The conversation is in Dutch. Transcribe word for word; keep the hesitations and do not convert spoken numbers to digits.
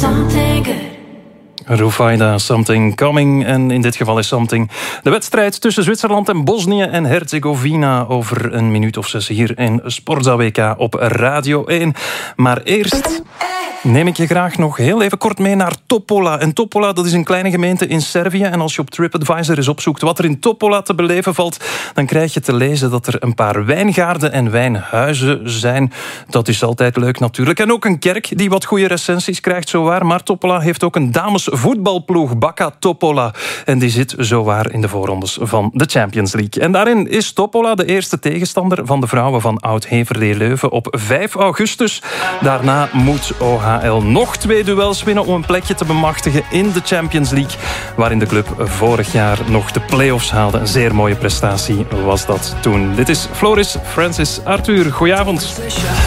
something good. Rufaida, Something Coming. En in dit geval is Something de wedstrijd tussen Zwitserland en Bosnië en Herzegovina over een minuut of zes hier in Sportza W K op Radio één. Maar eerst neem ik je graag nog heel even kort mee naar Topola. En Topola, dat is een kleine gemeente in Servië. En als je op TripAdvisor eens opzoekt wat er in Topola te beleven valt, dan krijg je te lezen dat er een paar wijngaarden en wijnhuizen zijn. Dat is altijd leuk natuurlijk. En ook een kerk die wat goede recensies krijgt, zowaar. Maar Topola heeft ook een damesvoetbalploeg, Baka Topola. En die zit zowaar in de voorrondes van de Champions League. En daarin is Topola de eerste tegenstander van de vrouwen van Oud-Heverlee Leuven op vijf augustus. Daarna moet O H L nog twee duels winnen om een plekje te bemachtigen in de Champions League, waarin de club vorig jaar nog de play-offs haalde. Een zeer mooie prestatie was dat toen. Dit is Floris Francis Arthur. Goedenavond.